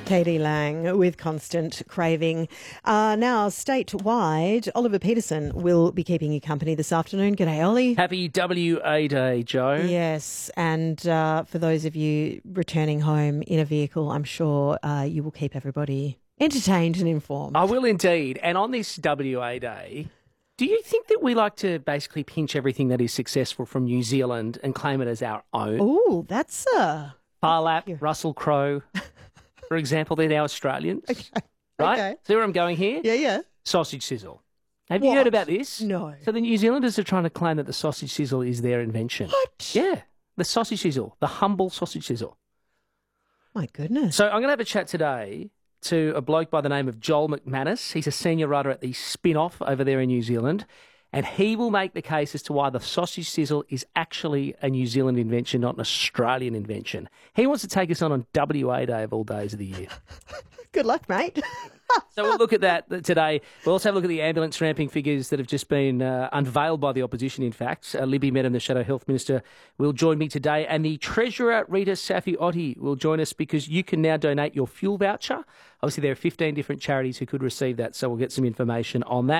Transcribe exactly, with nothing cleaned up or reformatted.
Katie Lang with Constant Craving. Uh, now, statewide, Oliver Peterson will be keeping you company this afternoon. G'day, Ollie. Happy W A Day, Joe. Yes, and uh, for those of you returning home in a vehicle, I'm sure uh, you will keep everybody entertained and informed. I will indeed. And on this W A Day, do you think that we like to basically pinch everything that is successful from New Zealand and claim it as our own? Oh, that's uh Parlap, Russell Crowe, for example, they're now Australians. Okay. Right? Okay. See where I'm going here? Yeah, yeah. Sausage sizzle. Have What? you heard about this? No. So the New Zealanders are trying to claim that the sausage sizzle is their invention. What? Yeah. The sausage sizzle, the humble sausage sizzle. My goodness. So I'm going to have a chat today to a bloke by the name of Joel McManus. He's a senior writer at the Spin-Off over there in New Zealand, and he will make the case as to why the sausage sizzle is actually a New Zealand invention, not an Australian invention. He wants to take us on on W A Day of all days of the year. Good luck, mate. So we'll look at that today. We'll also have a look at the ambulance ramping figures that have just been uh, unveiled by the opposition, in fact. Uh, Libby Medham, the Shadow Health Minister, will join me today. And the Treasurer, Rita Safi-Otti, will join us because you can now donate your fuel voucher. Obviously, there are fifteen different charities who could receive that, so we'll get some information on that.